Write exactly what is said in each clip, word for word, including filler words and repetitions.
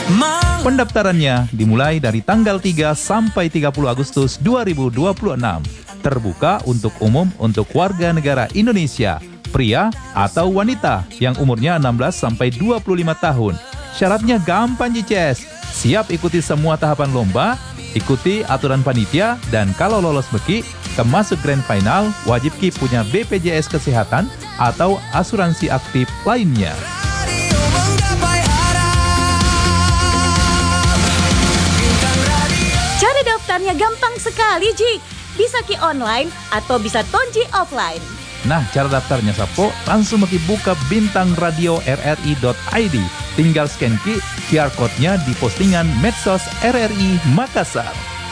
Pendaftarannya dimulai dari tanggal tiga sampai tiga puluh Agustus dua ribu dua puluh enam. Terbuka untuk umum untuk warga negara Indonesia, pria atau wanita yang umurnya enam belas sampai dua puluh lima tahun. Syaratnya gampang Cices. Siap ikuti semua tahapan lomba, ikuti aturan panitia, dan kalau lolos beki, termasuk grand final, wajib Ki punya B P J S Kesehatan atau asuransi aktif lainnya. Cara daftarnya gampang sekali, Ji. Bisa Ki online atau bisa Tonji offline. Nah, cara daftarnya Sapo, langsung Ki buka bintang radio r r i dot i d. Tinggal scan Ki Q R code-nya di postingan medsos R R I Makassar.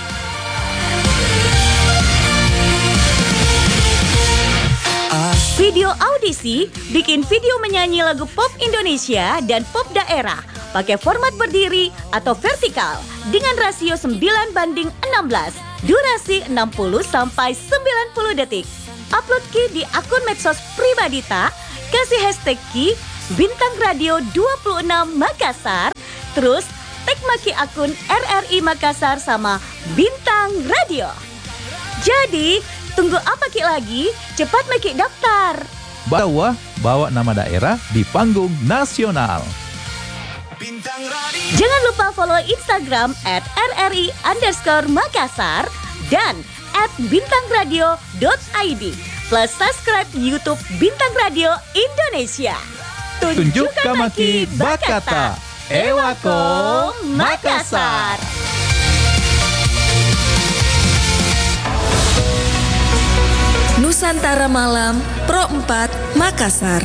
Video audisi, bikin video menyanyi lagu pop Indonesia dan pop daerah. Pakai format berdiri atau vertikal dengan rasio sembilan banding enam belas. Durasi enam puluh sampai sembilan puluh detik. Upload Ki di akun medsos pribadi tak, kasih hashtag Ki Bintang Radio dua puluh enam Makassar, terus tag Maki akun R R I Makassar sama Bintang Radio. Jadi, tunggu apa Ki lagi? Cepat Maki daftar. Bawa, bawa nama daerah di panggung nasional. Jangan lupa follow Instagram at R R I underscore Makassar dan at bintangradio dot i d. Plus subscribe YouTube Bintang Radio Indonesia. Tunjukkan Maki Bakata. Ewako Makassar. Nusantara Malam Pro empat Makassar.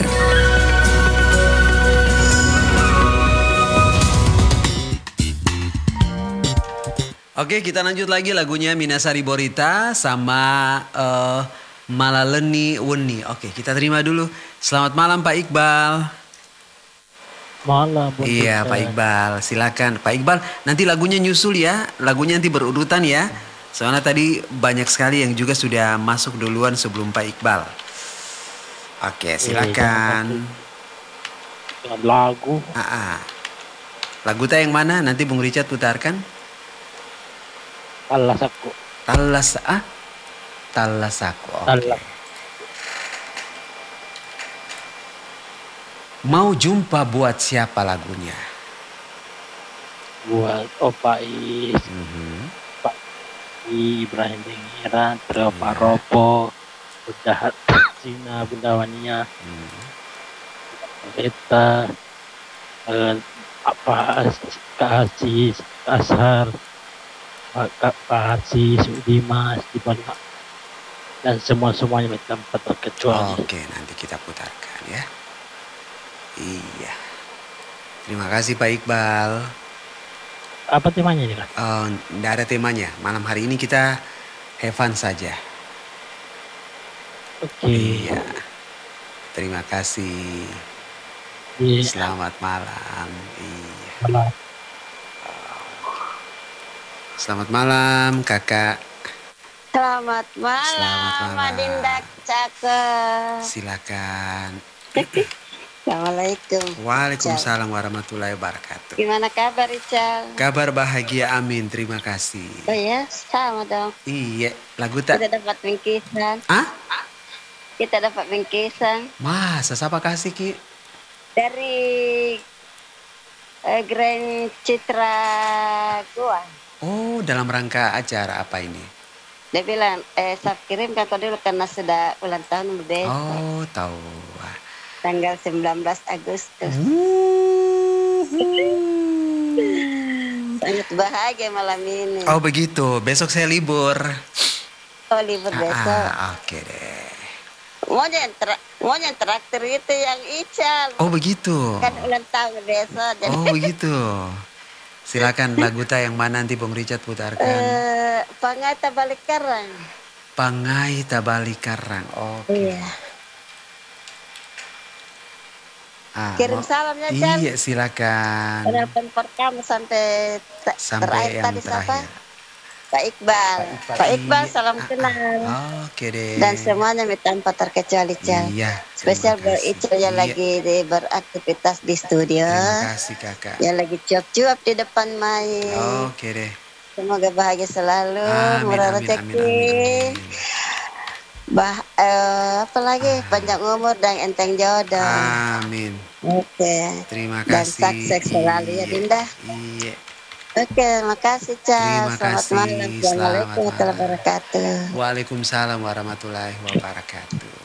Oke, kita lanjut lagi lagunya Minasari Borita sama uh, Malaleni Weni. Oke, kita terima dulu. Selamat malam Pak Iqbal. Malam. Iya Pak Iqbal, silakan Pak Iqbal. Nanti lagunya nyusul ya, lagunya nanti berurutan ya. Soalnya tadi banyak sekali yang juga sudah masuk duluan sebelum Pak Iqbal. Oke, silakan. Dengan lagu. Ah, ah. Lagu ta yang mana? Nanti Bung Richard putarkan. Talasaku. Talas ah? Talasaku. Oke. Talas. Mau jumpa buat siapa lagunya? Buat Opa Is, Mm-hmm. Pak Ibrahim Dengiran, Trio Pak Ropo, Budahat Cina, Bunda Wania, Hmm. Beta, eh, apa Kak Haji, Kak Ashar, Pak Kak Pak Haji, Sudimas, di mana dan semua-semuanya tanpa terkecuali. Oke, nanti kita putarkan ya. Iya. Terima kasih Pak Iqbal. Apa temanya ini kan? Oh, nggak ada temanya. Malam hari ini kita have fun saja. Oke. Iya. Terima kasih. Iya. Selamat malam. Iya. Malam. Selamat malam Kakak. Selamat malam, Selamat malam. Madinda Cakep. Silakan. Assalamualaikum. Waalaikumsalam warahmatullahi wabarakatuh. Gimana kabar, Ical? Kabar bahagia, amin. Terima kasih. Oh ya, sama dong. Iya, lagu tak. Kita dapat bingkisan. Ah? Kita dapat bingkisan Masa siapa kasih Ki? dari eh, Grand Citra Goa. Oh, dalam rangka acara apa ini? Dia bilang, eh, saya kirim kan kau dulu karena sudah ulang tahun besok. Oh, tahu. Tanggal sembilan belas Agustus. Sangat bahagia malam ini. Oh begitu, besok saya libur. Oh, libur besok. Ah, oke deh. Mau yang tra- mau yang traktir itu yang Ical. Oh begitu. Kan ulang tahun besok. Jadi Oh begitu. Silakan lagu ta yang mana nanti Bung Richard putarkan. eh Pangata Balik Karang. Pangai Tabali Karang. Oke. Iya. Ah, Kirim mau- salam ya, Cal. Iya silakan. Penelpon pertama sampai ta- Sampai terakhir yang tadi siapa? terakhir. Pak Iqbal. Pak Iqbal, Pak Iqbal, iya. salam kenal. Oke deh. Dan semuanya tanpa terkecuali, Cal. Iya. Spesial terima buat kasih. Icel yang Iya. lagi di, beraktivitas di studio. Terima kasih kakak. Yang lagi cuap-cuap di depan mic. Oke deh. Semoga bahagia selalu, Amin, murah amin, rezeki. amin, amin, amin. Bah, eh, apa lagi? Panjang umur dan enteng jodoh. Amin. Oke. Terima Dan kasih. sukses selalu ya, Iya, Dinda. Iya. Oke, makasih, Cal. Terima Selamat kasih. malam. Assalamualaikum Selamat warahmatullahi malam. wabarakatuh. Waalaikumsalam warahmatullahi wabarakatuh.